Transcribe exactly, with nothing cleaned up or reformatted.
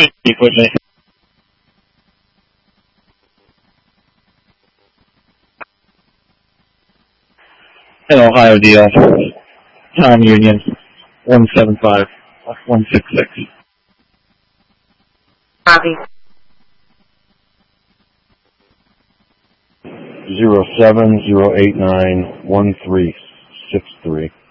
Speak with me. In Ohio deal. Tom Union. one seven five one six six. Copy. Zero seven zero eight nine one three six three.